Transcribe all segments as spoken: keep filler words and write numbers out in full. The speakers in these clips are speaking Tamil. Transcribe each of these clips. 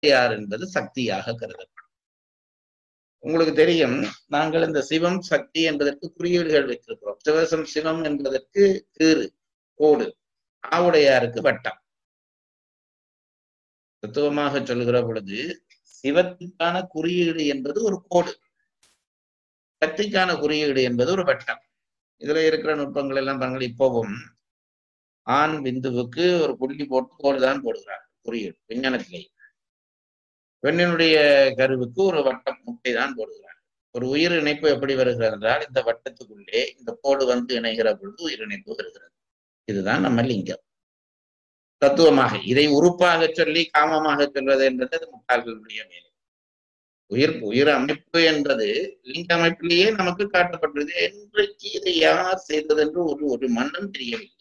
யார் என்பது சக்தியாக கருதப்படும். உங்களுக்கு தெரியும், நாங்கள் இந்த சிவம் சக்தி என்பதற்கு குறியீடுகள் வைத்திருக்கிறோம். சிவசம் சிவம் என்பதற்கு கீறு கோடு, ஆவுடையாருக்கு வட்டம். தத்துவமாக சொல்லுகிற பொழுது சிவத்துக்கான குறியீடு என்பது ஒரு கோடு, சக்திக்கான குறியீடு என்பது ஒரு வட்டம். இதுல இருக்கிற நுட்பங்கள் எல்லாம் பாருங்கள். இப்போவும் ஆண் பிந்துவுக்கு ஒரு புள்ளி போட்டு கோடுதான் போடுகிறார் குறியீடு விஞ்ஞானத்திலே. பெண்ணினுடைய கருவுக்கு ஒரு வட்டம் முட்டை தான் போடுகிறார். ஒரு உயிர் இணைப்பு எப்படி வருகிறது என்றால், இந்த வட்டத்துக்குள்ளே இந்த கோடு வந்து இணைகிற பொழுது உயிர் இணைப்பு வருகிறது. இதுதான் நம்ம லிங்கம். தத்துவமாக இதை உறுப்பாக சொல்லி காமமாக சொல்வது என்பது அது முட்டாள்களுடைய மேலே. உயிர் உயிர் அமைப்பு என்பது லிங்க அமைப்பிலேயே நமக்கு காட்டப்பட்டது. இன்றைக்கு இதை யார் செய்தது என்று ஒரு ஒரு மண்ணும் தெரியவில்லை.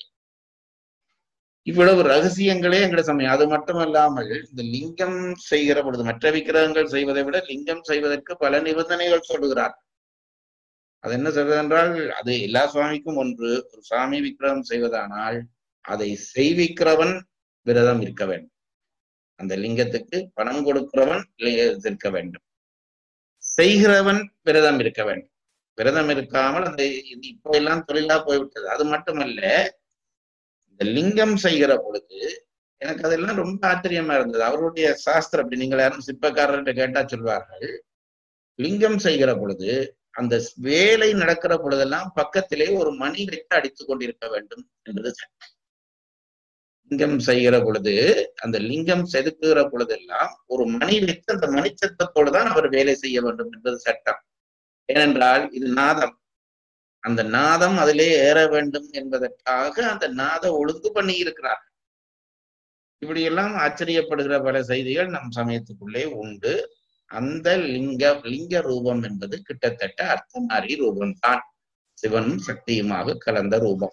இவ்வளவு ரகசியங்களே எங்களை சமயம். அது மட்டுமல்லாமல் இந்த லிங்கம் செய்கிற பொழுது மற்ற விக்கிரகங்கள் செய்வதை விட லிங்கம் செய்வதற்கு பல நிபந்தனைகள் சொல்லுகிறார். அது என்ன சொல்றது என்றால், அது எல்லா சுவாமிக்கும் ஒன்று. ஒரு சுவாமி விக்கிரகம் செய்வதானால் அதை செய்விக்கிறவன் விரதம் இருக்க வேண்டும். அந்த லிங்கத்துக்கு பணம் கொடுக்கிறவன் இருக்க வேண்டும், செய்கிறவன் விரதம் இருக்க வேண்டும். விரதம் இருக்காமல் அந்த இப்போ எல்லாம் தொழிலா போய்விட்டது. அது மட்டுமல்ல, இந்த லிங்கம் செய்கிற பொழுது எனக்கு அதெல்லாம் ரொம்ப ஆச்சரியமா இருந்தது. அவருடைய சாஸ்திரம் அப்படி, நீங்கள் யாரும் சிற்பக்காரர்கிட்ட கேட்டா சொல்வார்கள், லிங்கம் செய்கிற பொழுது அந்த வேலை நடக்கிற பொழுதெல்லாம் பக்கத்திலே ஒரு மணி வைத்து அடித்துக் கொண்டிருக்க வேண்டும் என்பது சட்டம். லிங்கம் செய்கிற பொழுது அந்த லிங்கம் செதுக்குகிற பொழுதெல்லாம் ஒரு மணி வைத்து அந்த மணிச்சத்தத்தோடு தான் அவர் வேலை செய்ய வேண்டும் என்பது சட்டம். ஏனென்றால் இது நாதம், அந்த நாதம் அதிலே ஏற வேண்டும் என்பதற்காக அந்த நாத ஒழுங்கு பண்ணி இருக்கிறார். இப்படியெல்லாம் ஆச்சரியப்படுகிற பல செய்திகள் நம் சமயத்துக்குள்ளே உண்டு. அந்த லிங்க லிங்க ரூபம் என்பது கிட்டத்தட்ட அர்த்தநாரி ரூபம்தான், சிவனும் சக்தியுமாக கலந்த ரூபம்.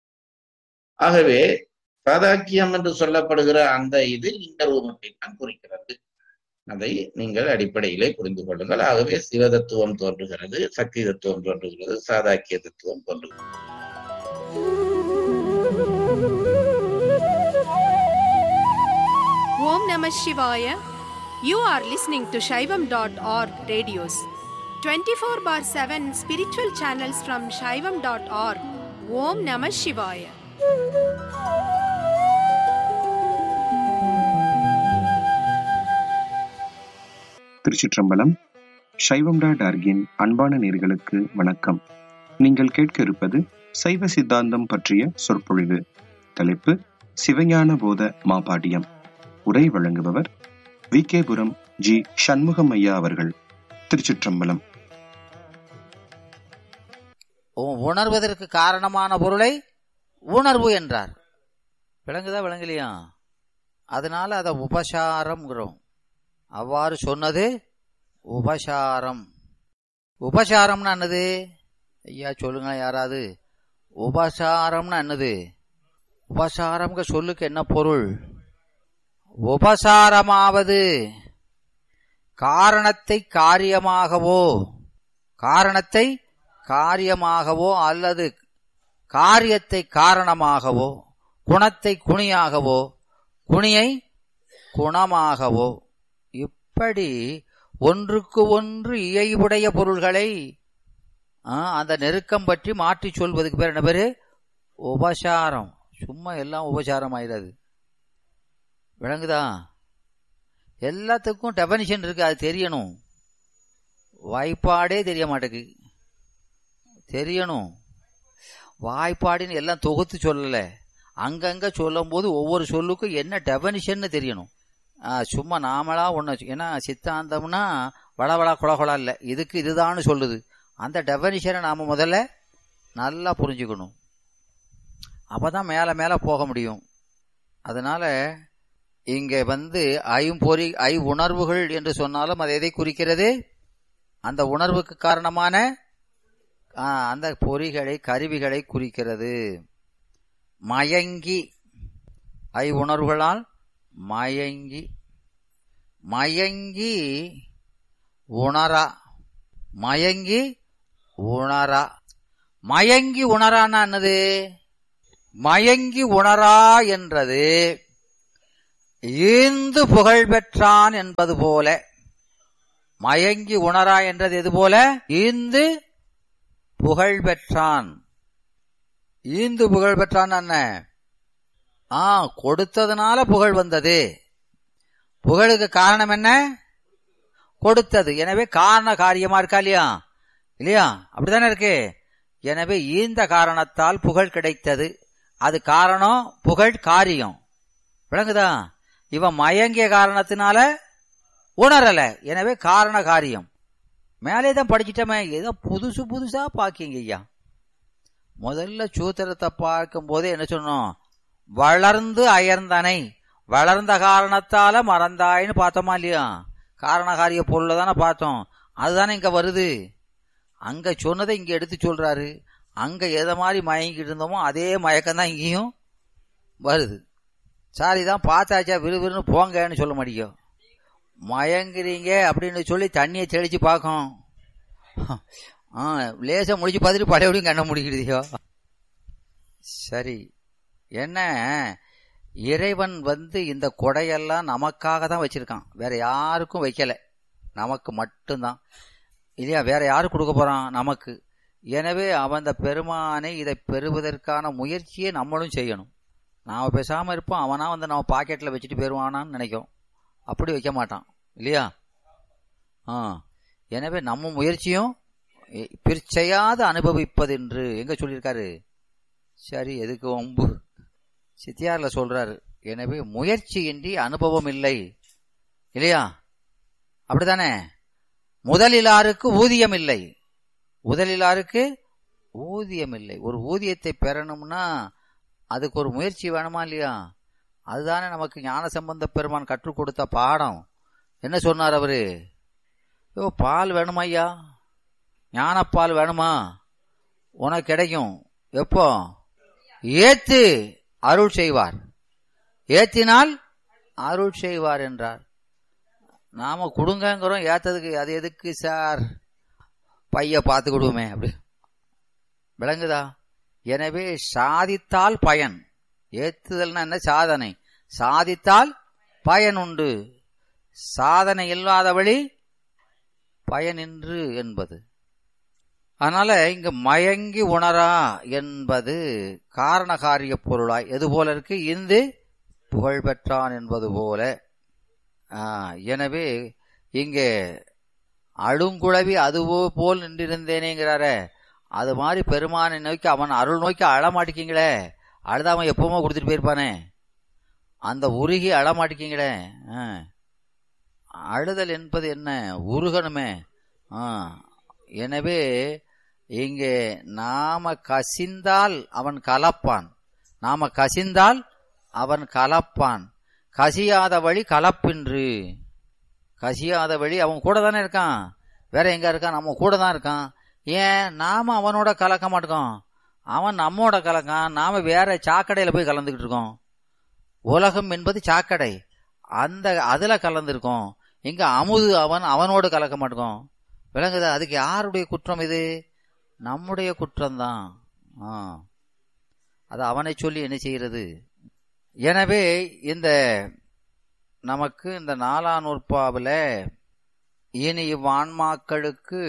ஆகவே சாதாக்கியம் என்று சொல்லப்படுகிற அந்த இது லிங்க ரூபத்தை தான் குறிக்கிறது. அதை நீங்கள் அடிப்படையிலே புரிந்து கொள்ளுங்கள். ஆகவே சிவ தத்துவம் தோன்றுகிறது, சக்தி தத்துவம் தோன்றுகிறது, சாதாக்கிய தத்துவம் தோன்றுகிறது. ஓம் நம சிவாய. You are listening to Shaivam dot org radios. twenty-four bar seven spiritual channels from Shaivam dot org. Om Namah Shivaya. திருச்சிற்றம்பலம். சைவம் டாட் ஆர்கின் அன்பான நேயர்களுக்கு வணக்கம். நீங்கள் கேட்க இருப்பது சைவ சித்தாந்தம் பற்றிய சொற்பொழிவு. தலைப்பு சிவஞான போத மாபாடியம். உரை வழங்குபவர் வி கே புரம் ஜி சண்முகம் ஐயா அவர்கள். திருச்சிற்றம்பலம். உணர்வதற்கு காரணமான பொருளை உணர்வு என்றார். விளங்குதா விளங்கலையா? அதனால அதை உபசாரம்ங்கிறோம். அவ்வாறு சொன்னது உபசாரம். உபசாரம்னா என்னது ஐயா சொல்லுங்க யாராவது? உபசாரம்னா என்னது? உபசாரம்ங்க சொல்லுக்கு என்ன பொருள்? உபசாரமாவது காரணத்தை காரியமாகவோ காரணத்தை காரியமாகவோ அல்லது காரியத்தை காரணமாகவோ, குணத்தை குணியாகவோ, குணியை குணமாகவோ, இப்படி ஒன்றுக்கு ஒன்று இயைவுடைய பொருள்களை அந்த நெருக்கம் பற்றி மாற்றி சொல்வதுக்கு பேர் என்ன பேரு? உபசாரம். சும்மா எல்லாம் உபசாரம் ஆயிடாது. விளங்குதா? எல்லாத்துக்கும் டெபனிஷன் இருக்கு, அது தெரியணும். வாய்ப்பாடே தெரிய மாட்டேங்குது, தெரியணும். வாய்ப்பாடுன்னு எல்லாம் தொகுத்து சொல்லல, அங்கங்க சொல்லும் போது ஒவ்வொரு சொல்லுக்கும் என்ன டெபனிஷன் தெரியணும். சும்மா நாமளா ஒண்ணு, ஏன்னா சித்தாந்தம்னா வளவளா குளகுளா இல்லை, இதுக்கு இதுதான்னு சொல்லுது. அந்த டெபனிஷனை நாம முதல்ல நல்லா புரிஞ்சுக்கணும், அப்பதான் மேல மேல போக முடியும். அதனால இங்க வந்து ஐம்பொறி ஐ உணர்வுகள் என்று சொன்னாலும் அது எதை குறிக்கிறது? அந்த உணர்வுக்கு காரணமான அந்த பொறிகளை கருவிகளை குறிக்கிறது. மயங்கி ஐ உணர்வுகளால் மயங்கி மயங்கி உணரா மயங்கி உணரா மயங்கி உணரான்னா என்னது? மயங்கி உணரா என்றது ஈந்து புகழ் பெற்றான் என்பது போல. மயங்கி உணரா என்றது எது போல? ஈந்து புகழ் பெற்றான். ஈந்து புகழ் பெற்றான் என்ன? ஆ கொடுத்ததுனால புகழ் வந்தது. புகழுக்கு காரணம் என்ன? கொடுத்தது. எனவே காரண காரியமா இருக்கா இல்லையா? இல்லையா? அப்படித்தானே இருக்கு. எனவே ஈந்த காரணத்தால் புகழ் கிடைத்தது. அது காரணம், புகழ் காரியம். விளங்குதா? இவன் மயங்கிய காரணத்தினால உணரல. எனவே காரண காரியம். மேலே தான் படிச்சுட்டமே, ஏதோ புதுசு புதுசா பாக்கிங்க ஐயா. முதல்ல சூத்திரத்தை பார்க்கும் போதே என்ன சொன்னோம்? வளர்ந்து அயர்ந்தனை, வளர்ந்த காரணத்தால மறந்தாயின்னு பார்த்தோமா இல்லையா? காரணகாரிய பொருளை தானே பார்த்தோம். அதுதானே இங்க வருது. அங்க சொன்னதை இங்க எடுத்து சொல்றாரு. அங்க எதை மாதிரி மயங்கிட்டு இருந்தோமோ அதே மயக்கம் தான் இங்கேயும் வருது. சார் இதான் பார்த்தாச்சா, விறுவிறுன்னு போங்கன்னு சொல்ல மாட்டேங்க. மயங்குறீங்க அப்படின்னு சொல்லி தண்ணியை தெளிச்சு பார்க்கும். ஆ லேசா முடிச்சு பார்த்துட்டு பழையபடியும் கண்ண முடிக்கிறதையோ. சரி, என்ன இறைவன் வந்து இந்த கொடையெல்லாம் நமக்காக தான் வச்சிருக்கான், வேற யாருக்கும் வைக்கல, நமக்கு மட்டும்தான் இல்லையா? வேற யாரு கொடுக்க போறான்? நமக்கு. எனவே அவன் அந்த பெருமானை இதை பெறுவதற்கான முயற்சியை நம்மளும் செய்யணும். நாம பேசாம இருப்போம், அவனா வந்து நம்ம பாக்கெட்ல வச்சுட்டு போயிருவானான்னு நினைக்கும். அப்படி வைக்க மாட்டான் இல்லையா? ஆ எனவே நம்ம முயற்சியும் பிற்செய்யாது அனுபவிப்பது என்று எங்க சொல்லியிருக்காரு? சரி, எதுக்கு ஒம்பு? சித்தியார்ல சொல்றாரு. எனவே முயற்சியின்றி அனுபவம் இல்லை இல்லையா? அப்படித்தானே? முதலிலாருக்கு ஊதியம் இல்லை. முதலிலாருக்கு ஊதியம் இல்லை. ஒரு ஊதியத்தை பெறணும்னா அதுக்கு ஒரு முயற்சி வேணுமா இல்லையா? அதுதானே நமக்கு ஞான சம்பந்த பெருமான் கற்றுக் கொடுத்த பாடம். என்ன சொன்னார் அவரு? ஓ பால் வேணுமா ஐயா? ஞானப்பால் வேணுமா? உனக்கு கிடைக்கும். எப்போ? ஏத்து அருள் செய்வார், ஏத்தினால் அருள் செய்வார் என்றார். நாம கொடுங்கிறோம், ஏத்ததுக்கு அது எதுக்கு சார்? பைய பார்த்து கொடுவோமே அப்படி. விளங்குதா? எனவே சாதித்தால் பயன். ஏத்துதல்னா என்ன? சாதனை. சாதித்தால் பயன் உண்டு, சாதனை இல்லாத வழி பயனின்று என்பது. அதனால இங்க மயங்கி உணரா என்பது காரணகாரிய பொருளாய் எது போல இருக்கு? இந்து புகழ் பெற்றான் என்பது போல. எனவே இங்கே அழுங்குழவி அதுவோ போல் நின்றிருந்தேனேங்கிறார, அது மாதிரி பெருமானை நோக்கி அவன் அருள் நோக்கி அழமாட்டிக்கீங்களே. அழுதாம எப்பவுமே கொடுத்துட்டு போயிருப்பானே, அந்த உருகி அழமாட்டிக்கீங்களே. அழுதல் என்பது என்ன? உருகணுமே. எனவே இங்கே நாம கசிந்தால் அவன் கலப்பான், நாம கசிந்தால் அவன் கலப்பான். கசியாத வழி கலப்பின்று. கசியாத வழி அவன் கூட தானே இருக்கான், வேற எங்க இருக்கான்? நம்ம கூட தான் இருக்கான். ஏன் நாம அவனோட கலக்க மாட்டோம், அவன் நம்மோட கலக்கான். நாம வேற சாக்கடையில போய் கலந்துகிட்டு இருக்கோம். உலகம் என்பது சாக்கடை, அந்த அதுல கலந்துருக்கோம். இங்க அமுது அவன் அவனோடு கலக்க மாட்டோம். விளங்குதா? அதுக்கு யாருடைய குற்றம் இது? நம்முடைய குற்றம்தான். அது அவனை சொல்லி என்ன செய்கிறது? எனவே இந்த நமக்கு இந்த நாலாம் நூற்பாவில் இனி இவ்வான்மாக்களுக்கு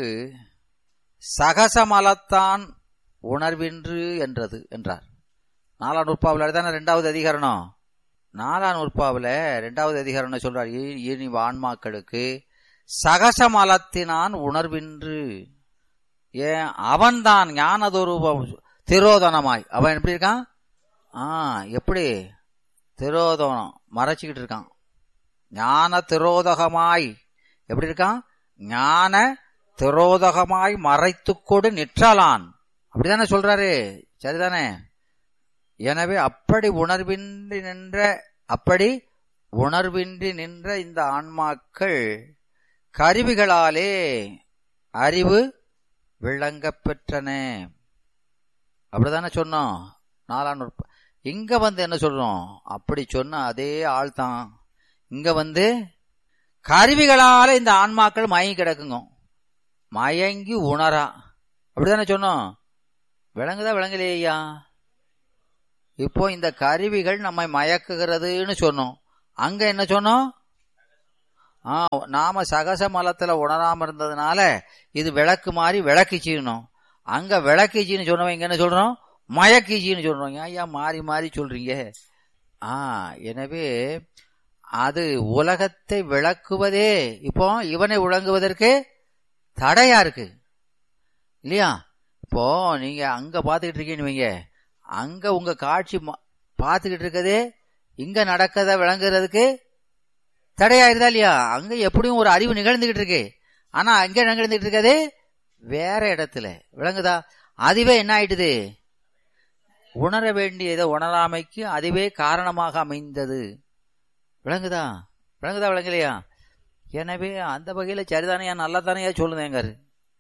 சகசமலத்தான் உணர்வின்று என்றது என்றார். நாலாம் நூற்பாவில் தானே ரெண்டாவது அதிகரணம். நாலாம் நூற்பாவில் ரெண்டாவது அதிகரணம் சொல்றார், இனி ஆன்மாக்களுக்கு சகசமலத்தினான் உணர்வின்று. ஏன்? அவன்தான் ஞானதொரூபம் திரோதனமாய். அவன் எப்படி இருக்கான்? ஆ எப்படி திரோதனம் மறைச்சிக்கிட்டு இருக்கான். ஞான திரோதகமாய் எப்படி இருக்கான்? ஞான திரோதகமாய் மறைத்துக்கொடு நிற்றலான். அப்படிதானே சொல்றாரு. சரிதானே? எனவே அப்படி உணர்வின்றி நின்ற அப்படி உணர்வின்றி நின்ற இந்த ஆன்மாக்கள் கருவிகளாலே அறிவு விளங்க பெற்றன. அப்படிதானே சொன்னோம் நாலாம் நூற்பா. இங்க வந்து என்ன சொல்றோம்? அப்படி சொன்ன அதே ஆள் தான் இங்க வந்து கருவிகளால இந்த ஆன்மாக்கள் மயங்கி கிடக்குங்க, மயங்கி உணரா. அப்படிதானே சொன்னோம். விளங்குதா விளங்கலையா? இப்போ இந்த கருவிகள் நம்மை மயக்குகிறதுன்னு சொன்னோம். அங்க என்ன சொன்னோம்? ஆ நாம சகச மலத்துல உணராம இருந்ததுனால இது விளக்கு மாதிரி விளக்குச்சின்னு. அங்க விளக்குச்சின்னு சொன்னவங்க இங்க என்ன சொல்றோம்? மயக்கிச்சின்னு சொல்றோம். ஐயா மாறி மாறி சொல்றீங்க. ஆ எனவே அது உலகத்தை விளக்குவதே இப்போ இவனை விளங்குவதற்கு தடையா இருக்கு இல்லையா? இப்போ நீங்க அங்க பாத்துக்கிட்டு இருக்கீங்க, அங்க உங்க காட்சி பாத்துக்கிட்டு இருக்கதே இங்க நடக்கத விளங்குறதுக்கு தடையாயிருதா இல்லையா? அங்க எப்படியும் ஒரு அறிவு நிகழ்ந்துகிட்டு இருக்கு. ஆனா அங்க நிகழ்ந்துகிட்டு இருக்கதே வேற இடத்துல விளங்குதா? அதுவே என்ன ஆயிட்டுது? உணர வேண்டியதை உணராமைக்கு அதுவே காரணமாக அமைந்தது. விளங்குதா? விளங்குதா விளங்கலையா? எனவே அந்த வகையில சரிதானையா நல்லா தானையா சொல்லுதேங்காரு.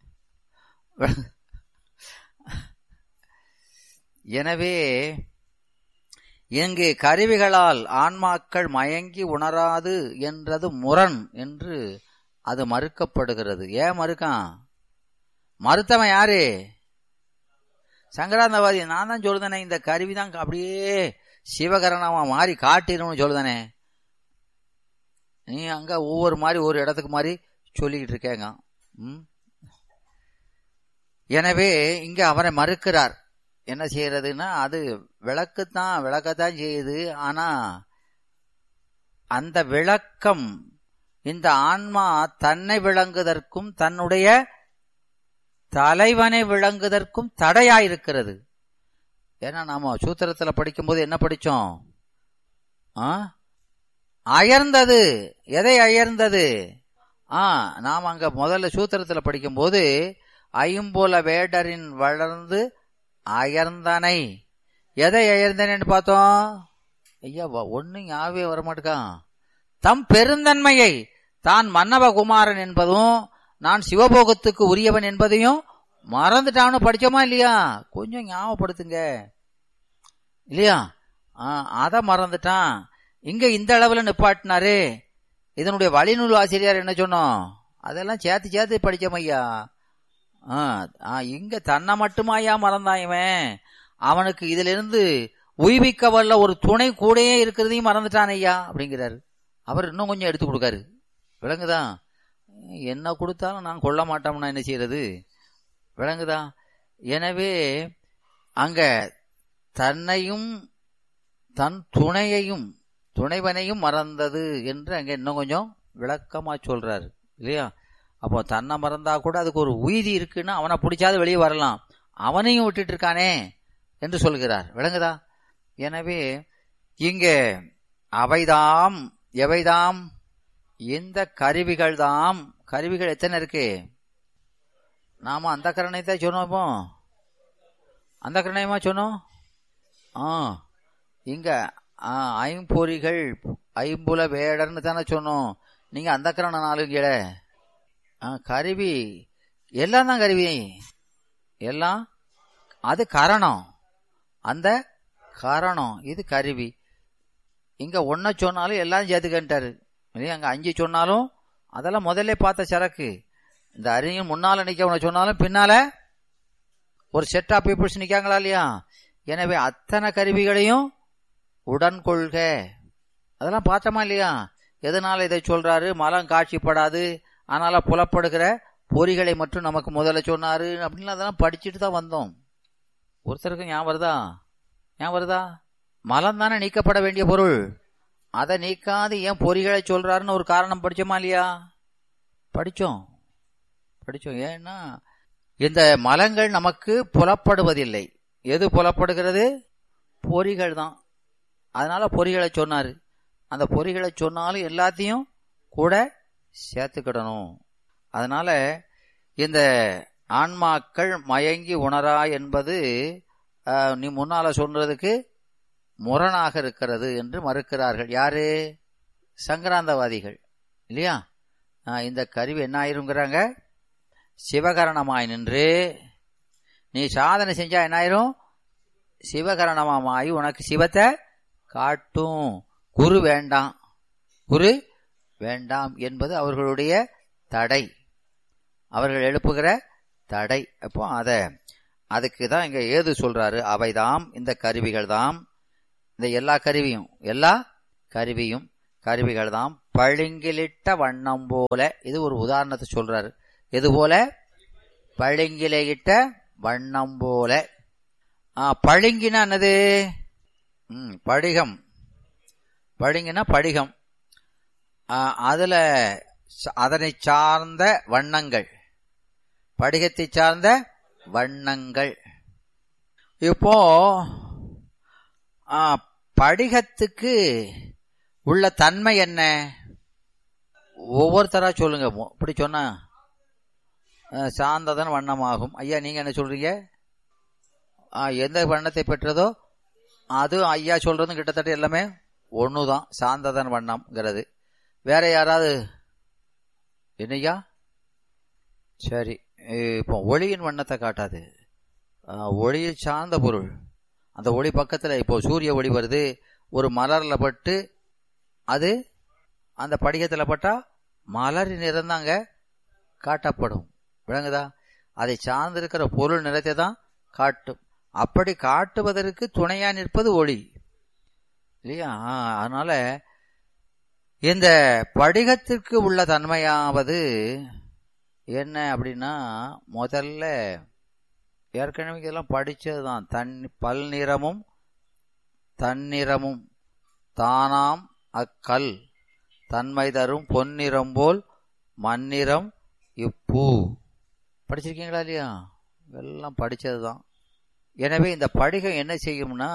எனவே இங்கு கருவிகளால் ஆன்மாக்கள் மயங்கி உணராது என்றது முரண் என்று அது மறுக்கப்படுகிறது. ஏன் மறுக்கான்? மறுத்தவன் யாரு? சங்கராந்தவாதி. நான் தான் சொல்லுதானே இந்த கருவிதான் அப்படியே சிவகரணமா மாறி காட்டிடும் சொல்லுதானே. நீ அங்க ஒவ்வொரு மாதிரி ஒரு இடத்துக்கு மாதிரி சொல்லிக்கிட்டு இருக்கேங்க. ம் எனவே இங்க அவரை மறுக்கிறார். என்ன செய்யறதுன்னா அது விளக்குத்தான் விளக்கத்தான் செய்யுது. ஆனா அந்த விளக்கம் இந்த ஆன்மா தன்னை விளங்குதற்கும் தன்னுடைய தலைவனை விளங்குதற்கும் தடையாயிருக்கிறது. ஏன்னா நாம சூத்திரத்துல படிக்கும் போது என்ன படிச்சோம்? அயர்ந்தது. எதை அயர்ந்தது? ஆ நாம் அங்க முதல்ல சூத்திரத்துல படிக்கும் போது ஐம்புல வேடரின் வளர்ந்து அயர்ந்தனை. எதை அயர்ந்தனு பார்த்தோம்? ஐயா ஒண்ணு ஞாபகமே வரமாட்டேக்கான். தம் பெருந்தன்மையை தான் மன்னவகுமாரன் என்பதும் நான் சிவபோகத்துக்கு உரியவன் என்பதையும் மறந்துட்டான்னு படிச்சோமா இல்லையா? கொஞ்சம் ஞாபகப்படுத்துங்க இல்லையா? அத மறந்துட்டான். இங்க இந்த அளவுல நிப்பாட்டினாரு. இதனுடைய வழிநூல் ஆசிரியர் என்ன சொன்னோம்? அதெல்லாம் சேர்த்து சேர்த்து படிச்சோம் ஐயா. இங்க தன்னை மட்டுமாயா மறந்தான் இவன். அவனுக்கு இதுல இருந்து உய்விக்க வல்ல ஒரு துணை கூடயே இருக்கிறதையும் மறந்துட்டான் ஐயா அப்படிங்கிறாரு. அவர் இன்னும் கொஞ்சம் எடுத்து கொடுக்காரு. விளங்குதா? என்ன கொடுத்தாலும் நான் கொள்ள மாட்டோம்னா என்ன செய்யறது? விளங்குதா? எனவே அங்க தன்னையும் தன் துணையையும் துணைவனையும் மறந்தது என்று அங்க இன்னும் கொஞ்சம் விளக்கமா சொல்றாரு இல்லையா? அப்போ தன்னை மறந்தா கூட அதுக்கு ஒரு உய்தி இருக்குன்னா அவனை பிடிச்சாது வெளியே வரலாம். அவனையும் விட்டுட்டு இருக்கானே என்று சொல்கிறார். விளங்குதா? எனவே இங்க அவைதாம் எவைதாம் இந்த கருவிகள் தாம். கருவிகள் எத்தனை இருக்கு? நாம அந்த கரணத்தை சொன்னோம். அந்த கரணயமா சொன்னோம். ஆ இங்க ஐம்பொறிகள் ஐம்புல வேடர்னு தானே சொன்னோம். நீங்க அந்த கரண நாளுங்கிற கருவி எல்லாம் தான் கருவி. எல்லாம் அது கரணம். அந்த கரணம் இது கருவி. இங்க ஒன்ன சொன்னாலும் எல்லாம் சேர்த்துக்கிட்டாரு. அங்க அஞ்சு சொன்னாலும் அதெல்லாம் முதல்ல பார்த்த சரக்கு. இந்த அறிஞர் முன்னால நிக்க உன சொன்னாலும் பின்னால ஒரு செட் ஆஃப் பீப்புள்ஸ் நிக்காங்களா இல்லையா? எனவே அத்தனை கருவிகளையும் உடன் கொள்க. அதெல்லாம் பார்த்தோமா இல்லையா? எதனால இதை சொல்றாரு? மலம் காட்சிப்படாது, அதனால புலப்படுகிற பொறிகளை மட்டும் நமக்கு முதல்ல சொன்னாரு அப்படின்னு அதெல்லாம் படிச்சுட்டு தான் வந்தோம். ஒருத்தருக்கு ஞாபகம் வருதா? ஞாபகம் வருதா? மலம் தானே நீக்கப்பட வேண்டிய பொருள். அதை நீக்காது ஏன் பொறிகளை சொல்றாருன்னு ஒரு காரணம் படிச்சோமா இல்லையா? படிச்சோம் படிச்சோம் ஏன்னா இந்த மலங்கள் நமக்கு புலப்படுவதில்லை. எது புலப்படுகிறது? பொறிகள் தான். அதனால பொறிகளை சொன்னாரு. அந்த பொறிகளை சொன்னாலும் எல்லாத்தையும் கூட சேர்த்துக்கிடணும். அதனால இந்த ஆன்மாக்கள் மயங்கி உணரா என்பது நீ முன்னால சொல்றதுக்கு முரணாக இருக்கிறது என்று மறுக்கிறார்கள். யாரு? சங்கராந்தவாதிகள் இல்லையா? இந்த கருவி என்ன ஆயிருங்கிறாங்க? சிவகரணமாய் நின்று நீ சாதனை செஞ்சா என்ன ஆயிரும்? சிவகரணமாயி உனக்கு சிவத்தை காட்டும். குரு வேண்டாம், குரு வேண்டாம் என்பது அவர்களுடைய தடை, அவர்கள் எழுப்புகிற தடை. அப்போ அத அதுக்கு தான் இங்க ஏது சொல்றாரு? அவைதாம் இந்த கருவிகள் தாம். இந்த எல்லா கருவியும் எல்லா கருவியும் கருவிகள் தான். பளிங்கிலிட்ட வண்ணம் போல, இது ஒரு உதாரணத்தை சொல்றாரு. எது போல? பளிங்கிலிட்ட வண்ணம் போல. பளிங்கினா என்னது? ம் படிகம். பளிங்கினா படிகம். அதுல அதனை சார்ந்த வண்ணங்கள், படிகத்தை சார்ந்த வண்ணங்கள். இப்போ படிகத்துக்கு உள்ள தன்மை என்ன? ஒவ்வொருத்தரா சொல்லுங்க. இப்படி சொன்னா சார்ந்ததன் வண்ணமாகும். ஐயா நீங்க என்ன சொல்றீங்க? எந்த வண்ணத்தை பெற்றதோ அது ஐயா சொல்றது கிட்டத்தட்ட எல்லாமே ஒண்ணுதான், சார்ந்ததன் வண்ணம்ங்கிறது. வேற யாராவது என்னையா? சரி, இப்போ ஒளியின் வண்ணத்தை காட்டாது, ஒளியில் சார்ந்த பொருள். அந்த ஒளி பக்கத்துல இப்போ சூரிய ஒளி வருது, ஒரு மலர்ல பட்டு அது அந்த படிகத்துல பட்டா மலரின் நிறம் தாங்க காட்டப்படும். விளங்குதா? அதை சார்ந்திருக்கிற பொருள் நிறத்தை தான் காட்டும். அப்படி காட்டுவதற்கு துணையா நிற்பது ஒளி இல்லையா? அதனால இந்த படிகத்திற்கு உள்ள தன்மையாவது என்ன அப்படின்னா, முதல்ல ஏற்கனவே இதெல்லாம் படிச்சதுதான். தன் பல் நிறமும் தன்னிறமும் தானாம் அக்கல் தன்மை தரும் பொன்னிறம் போல் மண்ணிறம் இப்பூ. படிச்சிருக்கீங்களா இல்லையா? எல்லாம் படிச்சதுதான். எனவே இந்த படிகம் என்ன செய்யும்னா,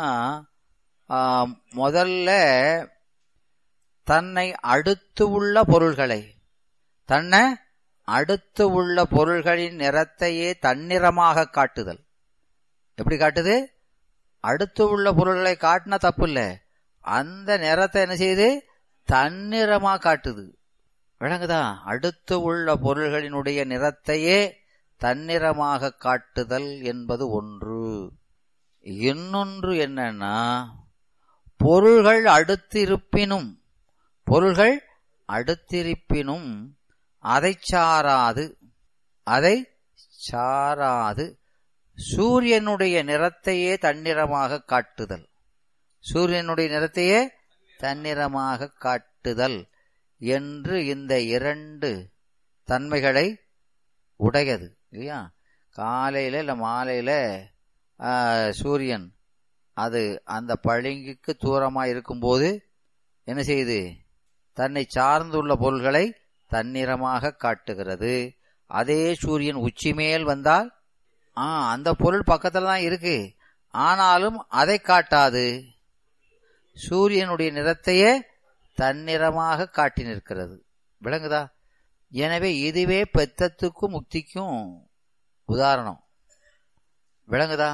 முதல்ல தன்னை அடுத்து உள்ள பொருள்களை, தன்னை அடுத்து உள்ள பொருள்களின் நிறத்தையே தன்னிறமாக காட்டுதல். எப்படி காட்டுது? அடுத்து உள்ள பொருள்களை காட்டினா தப்பு இல்லை, அந்த நிறத்தை என்ன செய்யுது? தன்னிறமா காட்டுது. விளங்குதா? அடுத்து உள்ள பொருள்களினுடைய நிறத்தையே தன்னிறமாக காட்டுதல் என்பது ஒன்று. இன்னொன்று என்னன்னா, பொருள்கள் அடுத்திருப்பினும் பொருள்கள் அடுத்திருப்பினும் அதை சாராது அதை சாராது சூரியனுடைய நிறத்தையே தன்னிறமாக காட்டுதல். சூரியனுடைய நிறத்தையே தன்னிறமாக காட்டுதல் என்று இந்த இரண்டு தன்மைகளை உடையது இல்லையா? காலையில இல்ல மாலையில சூரியன் அது அந்த பளிங்குக்கு தூரமா இருக்கும்போது என்ன செய்யுது? தன்னை சார்ந்துள்ள பொருள்களை தன்னிறமாக காட்டுகிறது. அதே சூரியன் உச்சி மேல் வந்தால் ஆ அந்த பொருள் பக்கத்துல தான் இருக்கு, ஆனாலும் அதை காட்டாது, சூரியனுடைய நிறத்தையே தன்னிறமாக காட்டி நிற்கிறது. விளங்குதா? எனவே இதுவே பெத்தத்துக்கும் முக்திக்கும் உதாரணம். விளங்குதா?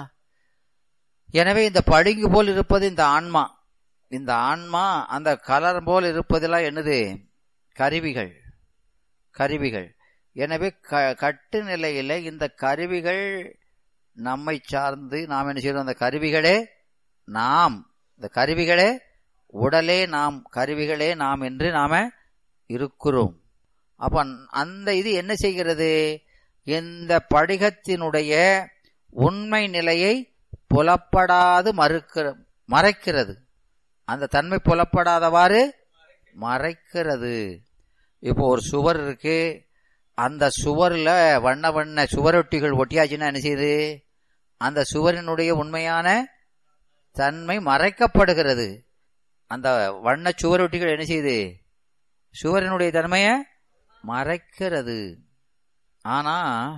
எனவே இந்த பளிங்கு போல் இருப்பது இந்த ஆன்மா. இந்த ஆன்மா அந்த கலர் போல் இருப்பதெல்லாம் என்னது? கருவிகள். கருவிகள். எனவே கட்டு நிலையில இந்த கருவிகள் நம்மை சார்ந்து நாம் என்ன செய்யறோம்? அந்த கருவிகளே நாம், இந்த கருவிகளே உடலே நாம், கருவிகளே நாம் என்று நாம இருக்கிறோம். அப்ப அந்த இது என்ன செய்கிறது? இந்த படிகத்தினுடைய உண்மை நிலையை புலப்படாது மறுக்கிற மறைக்கிறது. அந்த தன்மை புலப்படாதவாறு மறைக்கிறது. இப்போ ஒரு சுவர் இருக்கு, அந்த சுவர்ல வண்ண வண்ண சுவரொட்டிகள் ஒட்டியாச்சுன்னா என்ன செய்யுது? அந்த சுவரினுடைய உண்மையான தன்மை மறைக்கப்படுகிறது. அந்த வண்ண சுவரொட்டிகள் என்ன செய்யுது? சுவரினுடைய தன்மையை மறைக்கிறது. ஆனா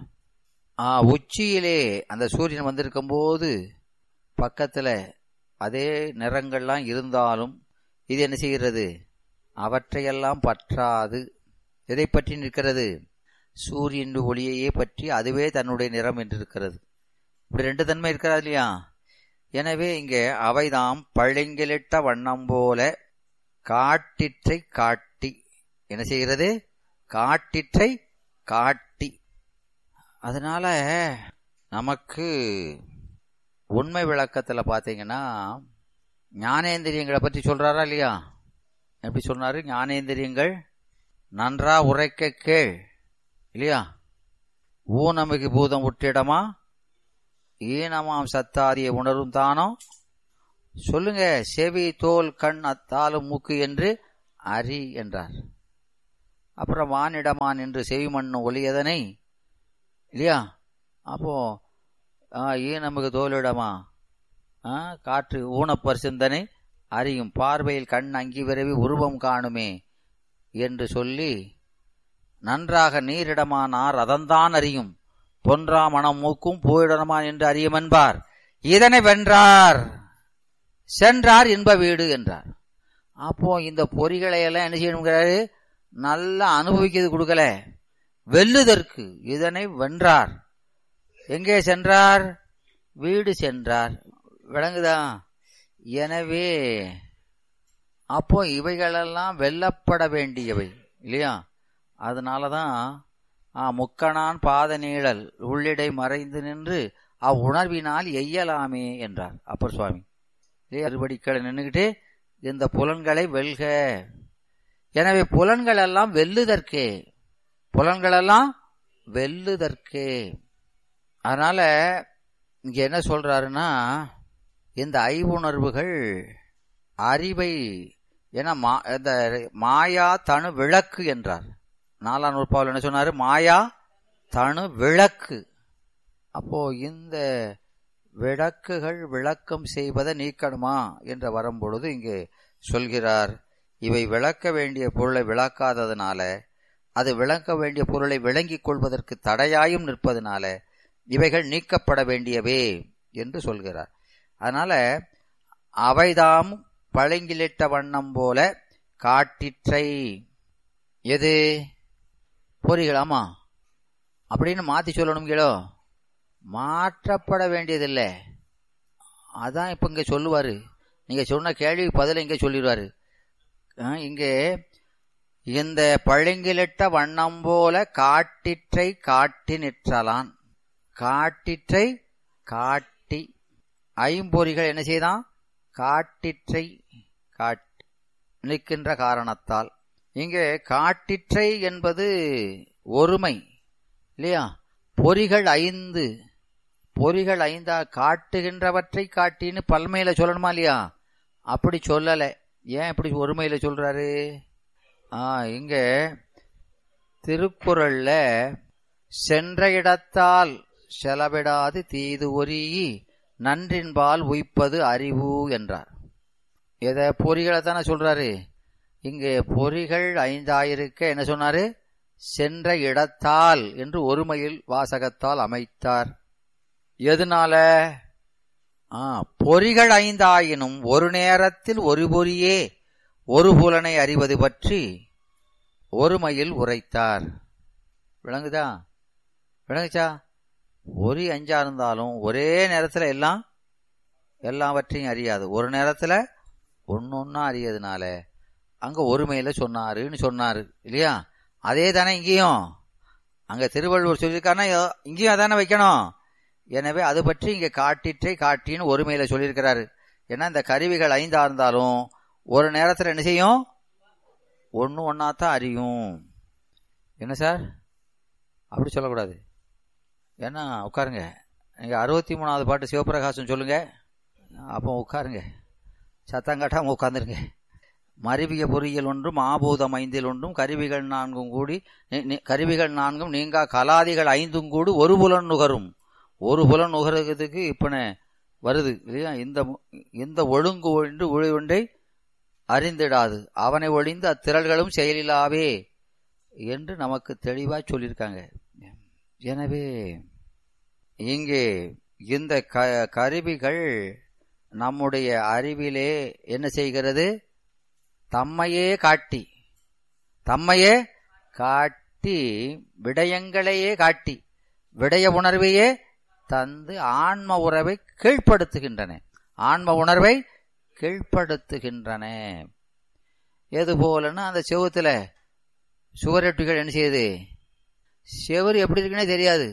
உச்சியிலே அந்த சூரியன் வந்திருக்கும் போது பக்கத்துல அதே நிறங்கள்லாம் இருந்தாலும் இது என்ன செய்கிறது? அவற்றையெல்லாம் பற்றாது. எதை பற்றி நிற்கிறது? சூரியன் ஒளியையே பற்றி அதுவே தன்னுடைய நிறம் என்று இருக்கிறது. இப்படி ரெண்டு தன்மை இருக்கிறது இல்லையா? எனவே இங்கே அவைதாம் பளிங்கிலிட்ட வண்ணம் போல காட்டிற்றை காட்டி என்ன செய்கிறது? காட்டிற்றை காட்டி. அதனால நமக்கு உண்மை விளக்கத்துல பாத்தீங்கன்னா ஞானேந்திரியங்களை பற்றி சொல்றாரா இல்லையா? எப்படி சொன்னாரு? ஞானேந்திரியங்கள் நன்றா உரைக்க கேள் இல்லையா? ஊனமிகு பூதம் உற்றிடமா ஈனமாம் சத்தாதிய உணரும் தானோ சொல்லுங்க. செவி தோல் கண் அத்தாலும் மூக்கு என்று அறி என்றார். அப்புறம் வானிடமான் என்று செவிமண்ணு ஒளியதனை இல்லையா, அப்போ ஏன் நமக்கு தோலிடமா காற்று ஊனப்பரிசிந்தனை அறியும் பார்வையில் கண் அங்கி விரவி உருவம் காணுமே என்று சொல்லி நன்றாக நீரிடமானார் அதன்தான் அறியும் பொன்றா மனம் மூக்கும் பூயிடமான் என்று அறியும் என்பார். இதனை வென்றார் சென்றார் இன்ப வீடு என்றார். அப்போ இந்த பொறிகளை எல்லாம் என்ன செய்யணுங்கிறாரு, நல்லா அனுபவிக்கிறது கொடுக்கல, வெல்லுதற்கு இதனை வென்றார். எங்கே சென்றார்? வீடு சென்றார். விளங்குதா? எனவே அப்போ இவைகளெல்லாம் வெல்லப்பட வேண்டியவை இல்லையா. அதனாலதான் முக்கணான் பாத நீழல் உள்ளிடை மறைந்து நின்று அவ்வுணர்வினால் எய்யலாமே என்றார் அப்பர் சுவாமி. அறுபடிக்களை நின்றுகிட்டு இந்த புலன்களை வெல்க. எனவே புலன்கள் எல்லாம் வெல்லுதற்கே, புலன்கள் எல்லாம் வெல்லுதற்கே. அதனால இங்க என்ன சொல்றாருன்னா, இந்த ஐவுணர்வுகள் அறிவை என மாயா தனு விளக்கு என்றார். நாலாம் நூற்பாவில் என்ன சொன்னாரு? மாயா தனு விளக்கு. அப்போ இந்த விளக்குகள் விளக்கம் செய்வதை நீக்கணுமா என்று வரும்பொழுது இங்கே சொல்கிறார், இவை விளக்க வேண்டிய பொருளை விளக்காததுனால, அது விளக்க வேண்டிய பொருளை விளங்கிக் கொள்வதற்கு தடையாயும் நிற்பதனால இவைகள் நீக்கப்பட வேண்டியவே என்று சொல்கிறார். அதனால அவைதாம் பழங்கிலிட்ட வண்ணம் போல காட்டிற்றை எது பொறிகளாமா அப்படின்னு மாத்தி சொல்லணுங்களோ, மாற்றப்பட வேண்டியதில்லை. அதான் இப்ப இங்க சொல்லுவாரு. நீங்க சொன்ன கேள்வி பதில இங்க சொல்லிடுவாரு. இங்கே இந்த பழங்கிலிட்ட வண்ணம் போல காட்டிற்றை காட்டி நிற்றலான். காட்டிற்றை காட்டி ஐம்பொறிகள் என்ன செய்தான்? காட்டிற்றை காட்டி நிற்கின்ற காரணத்தால் இங்கே காட்டிற்றை என்பது ஒருமை இல்லையா. பொறிகள் ஐந்து, பொறிகள் ஐந்தா காட்டுகின்றவற்றை காட்டின்னு பல்மையில சொல்லணுமா இல்லையா? அப்படி சொல்லல. ஏன் இப்படி ஒருமையில சொல்றாரு? ஆஹ் இங்க திருக்குறள்ல சென்ற இடத்தால் செலவிடாது தீது ஒரி நன்றின்பால் உய்ப்பது அறிவு என்றார். எதை? பொறிகளை தானே சொல்றாரு. இங்கே பொறிகள் ஐந்தாயிருக்க என்ன சொன்னாரு? சென்ற இடத்தால் என்று ஒருமையில் வாசகத்தால் அமைத்தார். எதனால? பொறிகள் ஐந்தாயினும் ஒரு நேரத்தில் ஒரு பொறியே ஒரு புலனை அறிவது பற்றி ஒருமையில் உரைத்தார். விளங்குதா? விளங்குச்சா? பொறி அஞ்சா இருந்தாலும் ஒரே நேரத்துல எல்லாம் எல்லாவற்றையும் அறியாது, ஒரு நேரத்துல ஒன்னொன்னா அறியதுனால அங்க ஒருமையில சொன்னாருன்னு சொன்னாரு இல்லையா. அதே தானே இங்கேயும். அங்க திருவள்ளுவர் சொல்லியிருக்காருன்னா இங்கேயும் அதானே வைக்கணும். எனவே அது பற்றி இங்க காட்டிற்றை காட்டின்னு ஒருமையில சொல்லியிருக்கிறாரு. ஏன்னா இந்த கருவிகள் ஐந்தா இருந்தாலும் ஒரு நேரத்துல என்ன செய்யும்? ஒன்னு ஒன்னாத்தான் அறியும். என்ன சார் அப்படி சொல்லக்கூடாது. ஏன்னா உட்காருங்க, நீங்க அறுபத்தி மூணாவது பாட்டு சிவபிரகாசம் சொல்லுங்க. அப்போ உட்காருங்க, சத்தம் காட்டாம உட்கார்ந்துருங்க. மருவிய பொறியியல் ஒன்றும் ஆபூதம் ஐந்தில் ஒன்றும் கருவிகள் நான்கும் கூடி கருவிகள் நான்கும் நீங்கா கலாதிகள் ஐந்தும் கூடி ஒரு புலன் நுகரும். ஒரு புலன் நுகர்றதுக்கு இப்ப வருது இல்லையா. இந்த இந்த ஒழுங்கு ஒன்று ஒன்றை அறிந்திடாது, அவனை ஒழிந்து அத்திரள்களும் செயலிலாவே என்று நமக்கு தெளிவா சொல்லியிருக்காங்க. எனவே இங்கே இந்த கருவிகள் நம்முடைய அறிவிலே என்ன செய்கிறது? தம்மையே காட்டி தம்மையே காட்டி விடயங்களையே காட்டி விடய உணர்வையே தந்து ஆன்ம உறவை கீழ்ப்படுத்துகின்றன. ஆன்ம உணர்வை கீழ்ப்படுத்துகின்றன. எது போலன்னா அந்த செவுத்துல சுவரொட்டிகள் என்ன செய்யுது? செவரு எப்படி இருக்குன்னே தெரியாது,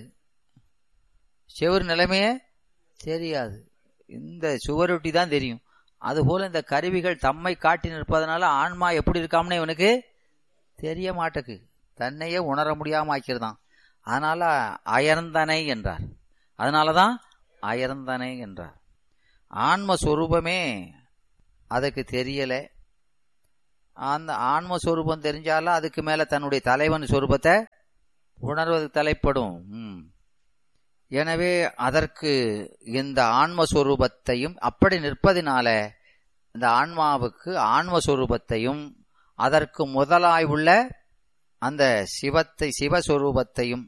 செவரு நிலைமையே தெரியாது, இந்த சுவரொட்டி தான் தெரியும். அதுபோல இந்த கருவிகள் தம்மை காட்டி நிற்பதனால ஆன்மா எப்படி இருக்காம்னு இவனுக்கு தெரிய மாட்டேக்கு, தன்னையே உணர முடியாம ஆக்கிறதான். அதனால அயர்ந்தனை என்றார். அதனாலதான் அயர்ந்தனை என்றார். ஆன்மஸ்வரூபமே அதுக்கு தெரியல. அந்த ஆன்மஸ்வரூபம் தெரிஞ்சாலும் அதுக்கு மேல தன்னுடைய தலைவன் சொரூபத்தை உணர்வது தலைப்படும். ம் எனவே அதற்கு இந்த ஆன்மஸ்வரூபத்தையும் அப்படி நிற்பதினால இந்த ஆன்மாவுக்கு ஆன்மஸ்வரூபத்தையும் அதற்கு முதலாய் உள்ள அந்த சிவத்தை சிவஸ்வரூபத்தையும்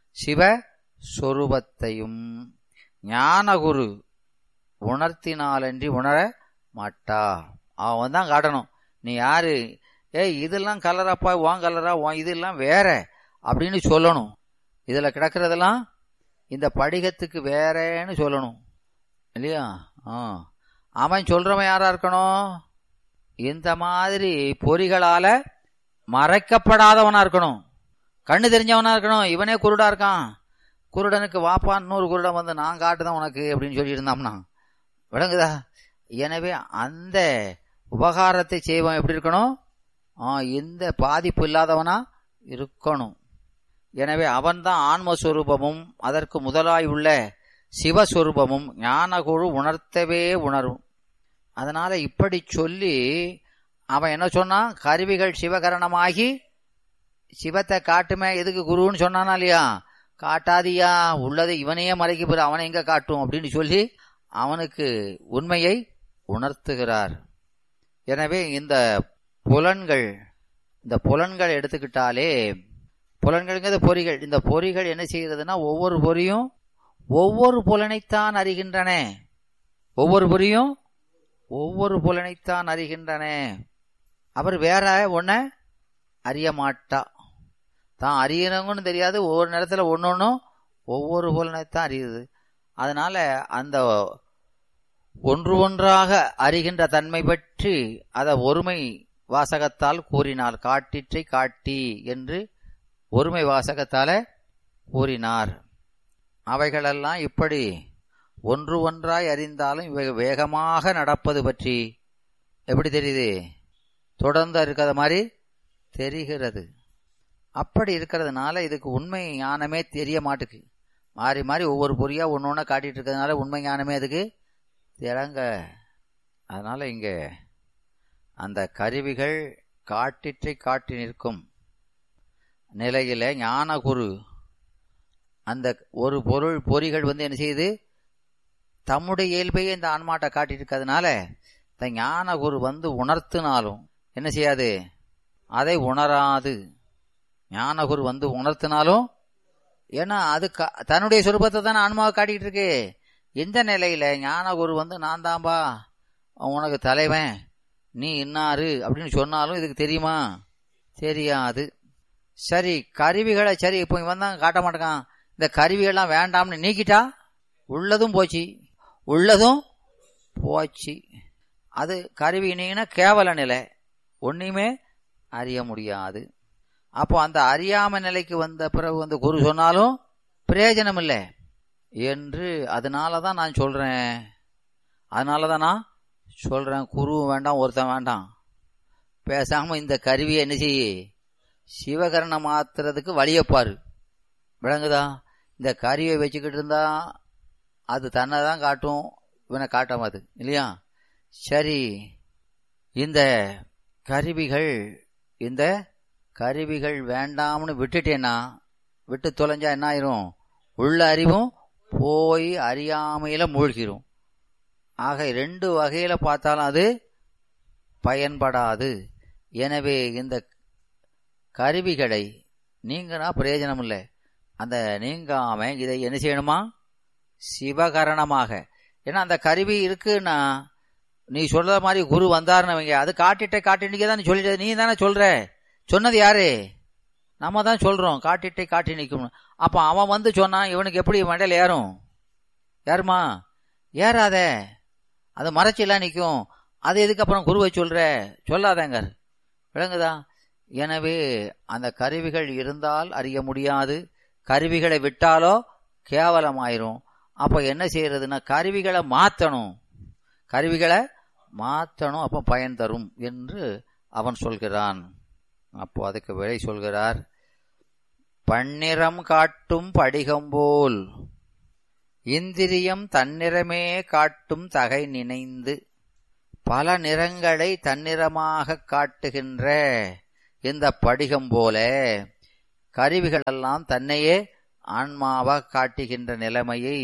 சிவஸ்வரூபத்தையும் ஞானகுரு உணர்த்தினாலன்றி உணர மாட்டா. அவன் தான் காட்டணும். நீ யாரு, ஏய் இதெல்லாம் கலராப்பா, உன் கலரா, உன் இதெல்லாம் வேற அப்படின்னு சொல்லணும். இதுல கிடக்கிறதெல்லாம் இந்த படிகத்துக்கு வேறேன்னு சொல்லணும் இல்லையா? ஆ அவன் சொல்றவன் யாரா இருக்கணும்? இந்த மாதிரி பொறிகளால மறைக்கப்படாதவனா இருக்கணும், கண்ணு தெரிஞ்சவனா இருக்கணும். இவனே குருடா இருக்கான், குருடனுக்கு வாப்பா இன்னொரு குருடன் வந்து நான் காட்டுதான் உனக்கு அப்படின்னு சொல்லி இருந்தாம்னா விளங்குதா? எனவே அந்த உபகாரத்தை செய்வன் எப்படி இருக்கணும்? எந்த பாதிப்பு இல்லாதவனா இருக்கணும். எனவே அவன்தான் ஆன்மஸ்வரூபமும் அதற்கு முதலாய் உள்ள சிவஸ்வரூபமும் ஞானகுரு உணர்த்தவே உணரும். அதனால இப்படி சொல்லி அவன் என்ன சொன்னான்? கருவிகள் சிவகரணமாகி சிவத்தை காட்டுமே, எதுக்கு குருன்னு சொன்னானா இல்லையா? காட்டாதியா, உள்ளதை இவனையே மறைக்க போற, அவனை எங்க காட்டும் அப்படின்னு சொல்லி அவனுக்கு உண்மையை உணர்த்துகிறார். எனவே இந்த புலன்கள் இந்த புலன்கள் எடுத்துக்கிட்டாலே, புலன்கள்ங்கிறது பொறிகள். இந்த பொறிகள் என்ன செய்கிறதுனா ஒவ்வொரு பொறியும் ஒவ்வொரு புலனைத்தான் அறிகின்றன. ஒவ்வொரு பொறியும் ஒவ்வொரு புலனைத்தான் அறிகின்றன. அவர் வேற ஒன்ன அறிய மாட்டா. தான் அறியறவங்கன்னு தெரியாது, ஒவ்வொரு நேரத்தில் ஒன்னொன்னும் ஒவ்வொரு புலனைத்தான் அறியுது. அதனால அந்த ஒன்று ஒன்றாக அறிகின்ற தன்மை பற்றி அதை ஒருமை வாசகத்தால் கூறினார். காட்டிற்றை காட்டி என்று ஒருமை வாசகத்தால கூறினார். அவைகளெல்லாம் இப்படி ஒன்று ஒன்றாய் அறிந்தாலும் இவை வேகமாக நடப்பது பற்றி எப்படி தெரியுது? தொடர்ந்து இருக்கிற மாதிரி தெரிகிறது. அப்படி இருக்கிறதுனால இதுக்கு உண்மை ஞானமே தெரிய மாட்டுக்கு. மாறி மாறி ஒவ்வொரு பொறியா ஒன்று ஒன்றா காட்டிட்டு இருக்கிறதுனால உண்மை ஞானமே அதுக்கு திறங்க. அதனால இங்க அந்த கருவிகள் காட்டிற்றை காட்டி நிற்கும் நிலையில ஞானகுரு அந்த ஒரு பொருள் பொறிகள் வந்து என்ன செய்யுது? தம்முடைய இயல்பையே இந்த ஆன்மாட்டை காட்டிட்டு இருக்கிறதுனால இந்த ஞானகுரு வந்து உணர்த்தினாலும் என்ன செய்யாது? அதை உணராது. ஞானகுரு வந்து உணர்த்தினாலும், ஏன்னா அது தன்னுடைய சொரூபத்தை தானே ஆன்மாவை காட்டிக்கிட்டு இருக்கு. எந்த நிலையில ஞானகுரு வந்து நான் தான்பா உனக்கு தலைவன், நீ இன்னாரு அப்படின்னு சொன்னாலும் இதுக்கு தெரியுமா? தெரியாது. சரி, கருவிகளை சரி இப்போ இவன் தான் காட்ட மாட்டேங்கான், இந்த கருவிகள்லாம் வேண்டாம்னு நீக்கிட்டா உள்ளதும் போச்சு, உள்ளதும் போச்சு. அது கருவி நீங்கன்னா கேவல நிலை, ஒன்றையுமே அறிய முடியாது. அப்போ அந்த அறியாம நிலைக்கு வந்த பிறகு வந்து குரு சொன்னாலும் பிரயோஜனம் இல்லை என்று அதனால தான் நான் சொல்றேன். அதனால தான் நான் சொல்றேன், குரு வேண்டாம், ஒருத்தன் வேண்டாம், பேசாம இந்த கருவியை என்ன செய்ய சிவகரணம் மாத்துறதுக்கு வழியப்பாரு. விளங்குதா? இந்த கருவியை வச்சுக்கிட்டு இருந்தா அது தன்னை தான் காட்டும், இவனை காட்டாமது இல்லையா? சரி, இந்த கருவிகள் இந்த கருவிகள் வேண்டாம்னு விட்டுட்டேன்னா, விட்டு தொலைஞ்சா என்ன ஆயிரும்? உள்ள அறிவும் போய் அறியாமையில மூழ்கிரும். ஆக ரெண்டு வகையில பார்த்தாலும் அது பயன்படாது. எனவே இந்த கருவிகளை நீங்கனா பிரயோஜனம் இல்லை. அந்த நீங்காம இதை என்ன செய்யணுமா? சிவகரணமாக. ஏன்னா அந்த கருவி இருக்குன்னா நீ சொல்ற மாதிரி குரு வந்தாருன்னு வைங்க, அது காட்டிட்டே காட்டி தான் சொல்லிட்டு நீ தானே சொல்ற. சொன்னது யாரு? நம்ம தான் சொல்றோம், காட்டிட்டே காட்டி நிற்கும். அப்ப அவன் வந்து சொன்னான், இவனுக்கு எப்படி மண்டையில் ஏறும்? ஏறுமா? ஏறாத, அது மறைச்செல்லாம் நிற்கும். அது எதுக்கப்புறம் குருவை சொல்ற? சொல்லாதங்க. விளங்குதா? எனவே அந்த கருவிகள் இருந்தால் அறிய முடியாது, கருவிகளை விட்டாலோ கேவலமாயிரும். அப்ப என்ன செய்யறதுன்னா கருவிகளை மாத்தணும், கருவிகளை மாத்தணும், அப்ப பயன் தரும் என்று அவன் சொல்கிறான். அப்போ அதுக்கு விடை சொல்கிறார், பன்னிறம் காட்டும் படிகம்போல் இந்திரியம் தன்னிறமே காட்டும் தகை நினைந்து. பல நிறங்களை தன்னிறமாக காட்டுகின்ற இந்த படிகம் போல கருவிகளெல்லாம் தன்னையே ஆன்மாவாக காட்டுகின்ற நிலைமையை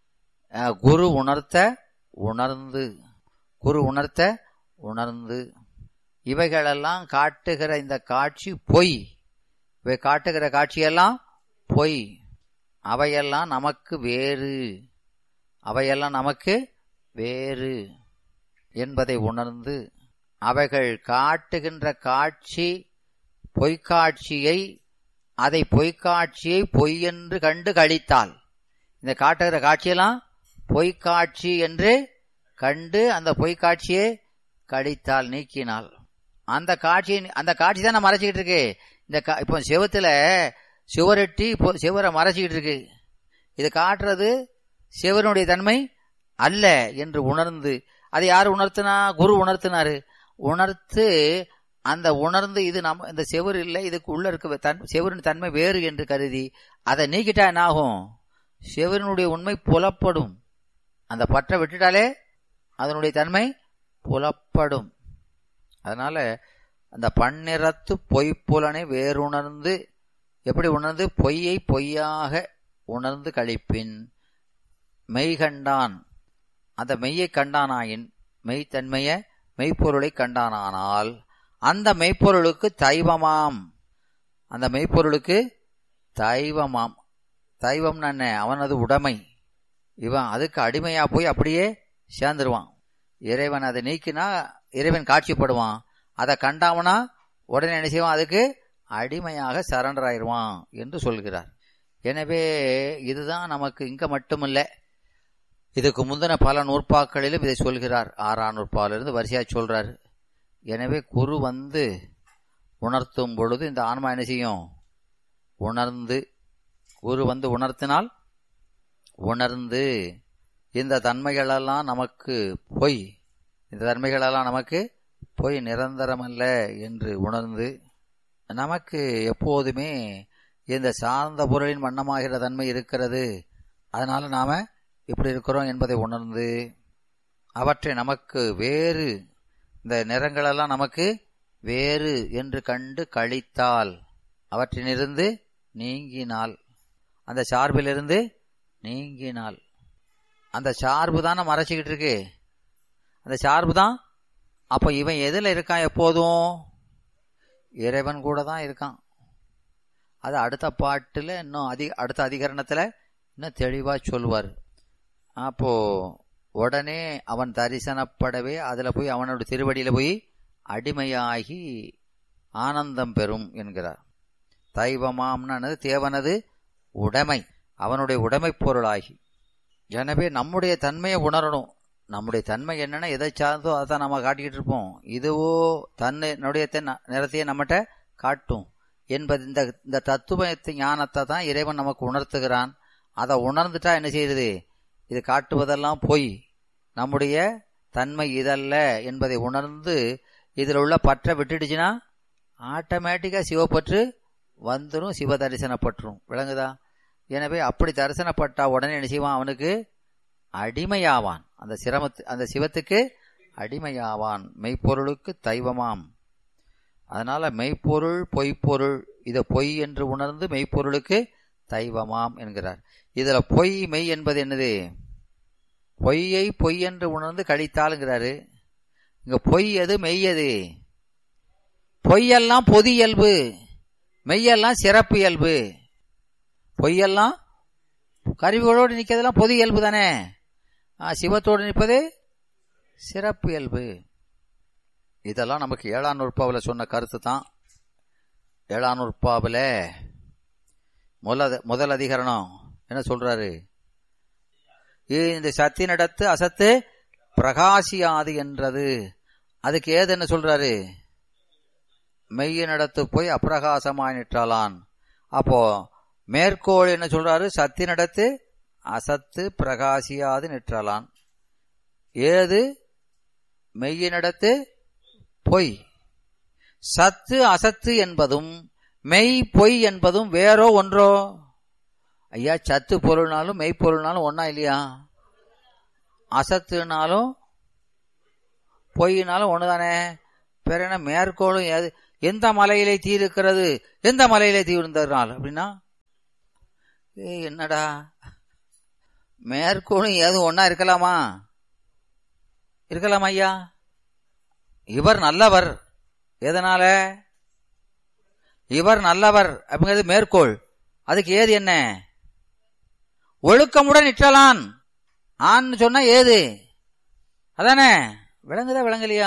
குரு உணர்த்த உணர்ந்து குரு உணர்த்த உணர்ந்து இவைகளெல்லாம் காட்டுகிற இந்த காட்சி பொய். இவை காட்டுகிற காட்சியெல்லாம் பொய். அவையெல்லாம் நமக்கு வேறு, அவையெல்லாம் நமக்கு வேறு என்பதை உணர்ந்து அவைகள் காட்டுகின்ற காட்சி பொய்க்காட்சியை அதை பொய்க்காட்சியை பொய் என்று கண்டு கழித்தால், இந்த காட்டுகிற காட்சியெல்லாம் பொய்க்காட்சி என்று கண்டு அந்த பொய்க்காட்சியை கழித்தால் நீக்கினால், அந்த காட்சி அந்த காட்சி தான் நான் மறைச்சிக்கிட்டு இருக்கு. இந்த இப்போ செவத்துல சுவரெட்டி இப்போ சிவரை மறைச்சிக்கிட்டு இருக்கு. இது காட்டுறது சிவனுடைய தன்மை அல்ல என்று உணர்ந்து, அதை யாரு உணர்த்தினா? குரு உணர்த்தினாரு. உணர்த்து அந்த உணர்ந்து இது நம்ம இந்த செவர் இல்லை, இதுக்கு உள்ள இருக்க தன் செவரின் தன்மை வேறு என்று கருதி அதை நீக்கிட்டா என்ன ஆகும்? செவரினுடைய உண்மை புலப்படும். அந்த பற்றை விட்டுட்டாலே அதனுடைய தன்மை புலப்படும். அதனால அந்த பன்னிறத்து பொய்ப்புலனை வேறுணர்ந்து, எப்படி உணர்ந்து? பொய்யை பொய்யாக உணர்ந்து கழிப்பின் மெய் கண்டான். அந்த மெய்யை கண்டானாயின், மெய்த்தன்மைய மெய்ப்பொருளை கண்டானால் அந்த மெய்ப்பொருளுக்கு தைவமாம். அந்த மெய்ப்பொருளுக்கு தைவமாம். தைவம்னு என்ன? அவனது உடைமை. இவன் அதுக்கு அடிமையா போய் அப்படியே சேர்ந்துருவான். இறைவன் அதை நீக்கினா இறைவன் காட்சிப்படுவான். அதை கண்டாவனா உடனே என்ன செய்வான்? அதுக்கு அடிமையாக சரண்டர் ஆயிடுவான் என்று சொல்கிறார். எனவே இதுதான் நமக்கு இங்க மட்டுமில்ல, இதுக்கு முந்தின பல நூற்பாக்களிலும் இதை சொல்கிறார். ஆறாம் நூற்பாலிருந்து வரிசையா சொல்றாரு. எனவே குரு வந்து உணர்த்தும் பொழுது இந்த ஆன்மா என்ன செய்யும்? உணர்ந்து, குரு வந்து உணர்த்தினால் உணர்ந்து இந்த தன்மைகளெல்லாம் நமக்கு பொய், இந்த தன்மைகளெல்லாம் நமக்கு பொய், நிரந்தரமல்ல என்று உணர்ந்து, நமக்கு எப்போதுமே இந்த சார்ந்த பொருளின் வண்ணமாகிற தன்மை இருக்கிறது, அதனால நாம இப்படி இருக்கிறோம் என்பதை உணர்ந்து, அவற்றை நமக்கு வேறு, இந்த நிறங்களெல்லாம் நமக்கு வேறு என்று கண்டு கழித்தால், அவற்றினிருந்து நீங்கினால், அந்த சார்பிலிருந்து நீங்கினால், அந்த சார்பு தானே மறைச்சிக்கிட்டு இருக்கு. அந்த சார்பு தான். அப்ப இவன் எதுல இருக்கான்? எப்போதும் இறைவன் கூட தான் இருக்கான். அது அடுத்த பாட்டுல இன்னும் அதிக அடுத்த அதிகரணத்துல இன்னும் தெளிவா சொல்லுவார். அப்போ உடனே அவன் தரிசனப்படவே அதுல போய் அவனோட திருவடியில போய் அடிமையாகி ஆனந்தம் பெறும் என்கிறார். தைவமாம்னது தேவனது உடைமை, அவனுடைய உடைமை பொருளாகி. எனவே நம்முடைய தன்மையை உணரணும். நம்முடைய தன்மை என்னன்னா எதை சார்ந்தோ அதை நம்ம காட்டிக்கிட்டு இருப்போம். இதுவோ தன்னுடைய நிறத்தையே நம்மகிட்ட காட்டும் என்பது இந்த இந்த தத்துவத்தை ஞானத்தை தான் இறைவன் நமக்கு உணர்த்துகிறான். அதை உணர்ந்துட்டா என்ன செய்யுது? இது காட்டுவதெல்லாம் பொய், நம்முடைய தன்மை இதல்ல என்பதை உணர்ந்து இதில் உள்ள பற்றை விட்டுடுச்சுன்னா ஆட்டோமேட்டிக்கா சிவப்பற்று வந்துடும், சிவ தரிசனப்பற்றும். விளங்குதா? எனவே அப்படி தரிசனப்பட்டா உடனே என்ன செய்வான்? அவனுக்கு அடிமையாவான். அந்த சிரமத்து அந்த சிவத்துக்கு அடிமையாவான். மெய்ப்பொருளுக்கு தைவமாம். அதனால மெய்ப்பொருள் பொய்ப்பொருள், இதை பொய் என்று உணர்ந்து மெய்ப்பொருளுக்கு தைவமாம் என்கிறார். இதுல பொய் மெய் என்பது என்னது? பொய்யை பொய் என்று உணர்ந்து கழித்தாளுங்கிறாரு. இங்க பொய் எது மெய் எது? பொய்யெல்லாம் பொது இயல்பு, மெய்யெல்லாம் சிறப்பு இயல்பு. பொய்யெல்லாம் கருவிகளோடு நிற்கிறதெல்லாம் பொது இயல்பு தானே, சிவத்தோடு நிற்பது சிறப்பு இயல்பு. இதெல்லாம் நமக்கு ஏழாம் நூற்பாவில் சொன்ன கருத்து தான். ஏழாம் நூற்பாவில் முதல் முதல் அதிகரணம் என்ன சொல்றாரு? இந்த சத்தினிடத்து அசத்து பிரகாசியாது என்றது. அதுக்கு ஏது என்ன சொல்றாரு? மெய்யினிடத்து போய் அப்பிரகாசமாய் நிற்றாளான். அப்போ மேற்கோள் என்ன சொல்றாரு? சத்தினிடத்து அசத்து பிரகாசியாது நிற்றாளான். ஏது? மெய்யினிடத்து பொய். சத்து அசத்து என்பதும் மெய் பொய் என்பதும் வேறோ ஒன்றோ? ஐயா, சத்து பொருள்னாலும் மெய்ப்பொருள்னாலும் ஒன்னா இல்லையா? அசத்துனாலும் பொய்னாலும் ஒண்ணுதானே. வேற என்ன மேற்கோளும் எது எந்த மலையிலே தீ இருக்கிறது, எந்த மலையிலே தீ இருந்தால் அப்படின்னா ஏ என்னடா மேற்கோளும் ஏதும் ஒன்னா இருக்கலாமா? இருக்கலாமா ஐயா? இவர் நல்லவர், எதனால இவர் நல்லவர் அப்படிங்கிறது மேற்கோள். அதுக்கு ஏது என்ன? ஒழுக்கமுடன் இற்றலான் ஆன்னு சொன்னா ஏது அதானே. விளங்குதா விளங்கலையா?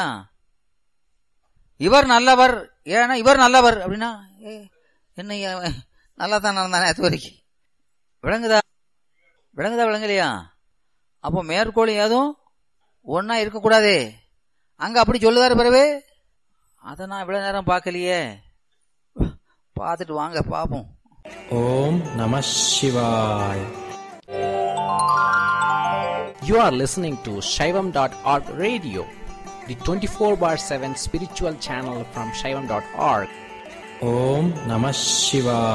இவர் நல்லவர், ஏன்னா இவர் நல்லவர் அப்படின்னா என்ன நல்லா தான் நடந்தானே அது வரைக்கும். விளங்குதா விளங்குதா விளங்கலையா? அப்போ மேற்கோள் ஏதும் ஒன்னா இருக்கக்கூடாது. அங்க அப்படி சொல்லுதாரு பிறகு. அதை நான் இவ்வளவு நேரம் பார்க்கலையே, பார்த்துட்டு வாங்க பாப்போம். ஓம் நம சிவாய். You are listening to Shaivam dot org radio, the twenty-four bar seven spiritual channel from Shaivam dot org. Om Namah Shivaya.